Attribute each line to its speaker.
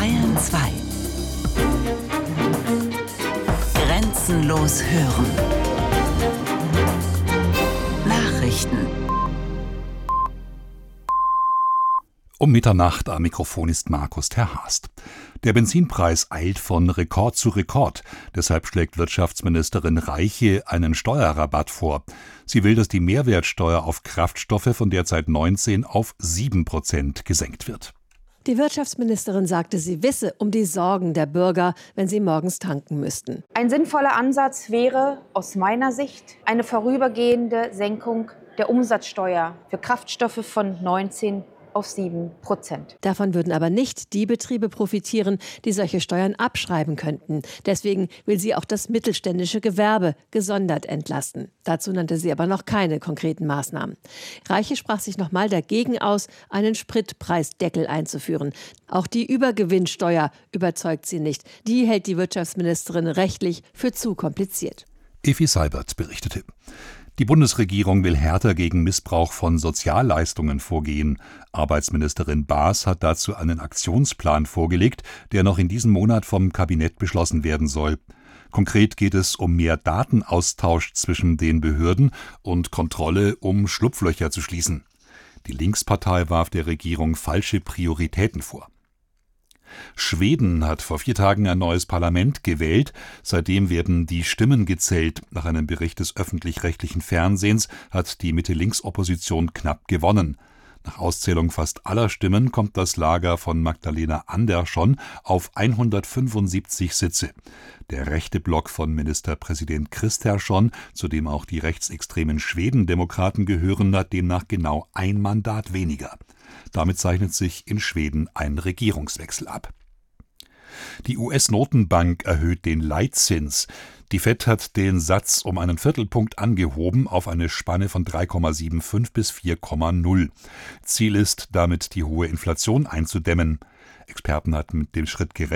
Speaker 1: Bayern 2. Grenzenlos hören. Nachrichten.
Speaker 2: Um Mitternacht am Mikrofon ist Markus Terhast. Der Benzinpreis eilt von Rekord zu Rekord. Deshalb schlägt Wirtschaftsministerin Reiche einen Steuerrabatt vor. Sie will, dass die Mehrwertsteuer auf Kraftstoffe von derzeit 19 auf 7% gesenkt wird.
Speaker 3: Die Wirtschaftsministerin sagte, sie wisse um die Sorgen der Bürger, wenn sie morgens tanken müssten.
Speaker 4: Ein sinnvoller Ansatz wäre aus meiner Sicht eine vorübergehende Senkung der Umsatzsteuer für Kraftstoffe von 19 auf 7%.
Speaker 3: Davon würden aber nicht die Betriebe profitieren, die solche Steuern abschreiben könnten. Deswegen will sie auch das mittelständische Gewerbe gesondert entlasten. Dazu nannte sie aber noch keine konkreten Maßnahmen. Reiche sprach sich nochmal dagegen aus, einen Spritpreisdeckel einzuführen. Auch die Übergewinnsteuer überzeugt sie nicht. Die hält die Wirtschaftsministerin rechtlich für zu kompliziert.
Speaker 2: Effi Seibert berichtete. Die Bundesregierung will härter gegen Missbrauch von Sozialleistungen vorgehen. Arbeitsministerin Baas hat dazu einen Aktionsplan vorgelegt, der noch in diesem Monat vom Kabinett beschlossen werden soll. Konkret geht es um mehr Datenaustausch zwischen den Behörden und Kontrolle, um Schlupflöcher zu schließen. Die Linkspartei warf der Regierung falsche Prioritäten vor. Schweden hat vor 4 Tagen ein neues Parlament gewählt. Seitdem werden die Stimmen gezählt. Nach einem Bericht des öffentlich-rechtlichen Fernsehens hat die Mitte-Links-Opposition knapp gewonnen. Nach Auszählung fast aller Stimmen kommt das Lager von Magdalena Andersson auf 175 Sitze. Der rechte Block von Ministerpräsident Kristersson, zu dem auch die rechtsextremen Schwedendemokraten gehören, hat demnach genau ein Mandat weniger. Damit zeichnet sich in Schweden ein Regierungswechsel ab. Die US-Notenbank erhöht den Leitzins. Die FED hat den Satz um einen Viertelpunkt angehoben auf eine Spanne von 3,75 bis 4,0. Ziel ist, damit die hohe Inflation einzudämmen. Experten hatten mit dem Schritt gerechnet.